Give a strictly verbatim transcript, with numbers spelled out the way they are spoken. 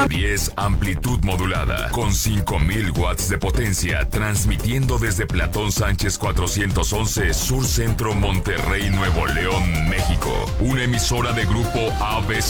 diez amplitud modulada con cinco mil watts de potencia, transmitiendo desde Platón Sánchez cuatrocientos once, Sur Centro, Monterrey, Nuevo León, México. Una emisora de Grupo A B